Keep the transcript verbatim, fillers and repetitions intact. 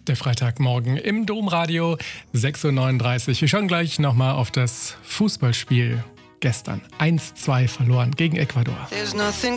Der Freitagmorgen im Domradio, sechs Uhr neununddreißig. Wir schauen gleich nochmal auf das Fußballspiel gestern. eins zwei verloren gegen Ecuador.